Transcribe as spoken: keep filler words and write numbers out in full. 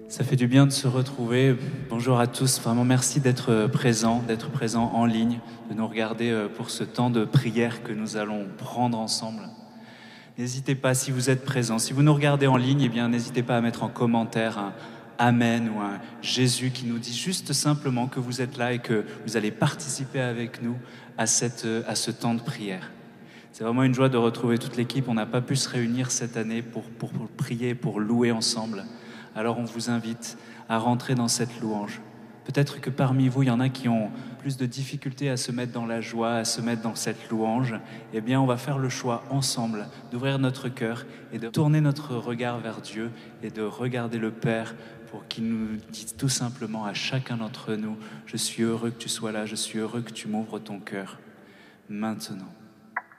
Ça fait du bien de se retrouver. Bonjour à tous. Vraiment, merci d'être présents, d'être présents en ligne, de nous regarder pour ce temps de prière que nous allons prendre ensemble. N'hésitez pas, si vous êtes présents, si vous nous regardez en ligne, eh bien, n'hésitez pas à mettre en commentaire un Amen ou un Jésus qui nous dit juste simplement que vous êtes là et que vous allez participer avec nous à, cette, à ce temps de prière. C'est vraiment une joie de retrouver toute l'équipe. On n'a pas pu se réunir cette année pour, pour, pour prier, pour louer ensemble. Alors on vous invite à rentrer dans cette louange. Peut-être que parmi vous, il y en a qui ont plus de difficultés à se mettre dans la joie, à se mettre dans cette louange. Eh bien, on va faire le choix ensemble d'ouvrir notre cœur et de tourner notre regard vers Dieu et de regarder le Père pour qu'il nous dise tout simplement à chacun d'entre nous « Je suis heureux que tu sois là, je suis heureux que tu m'ouvres ton cœur maintenant ».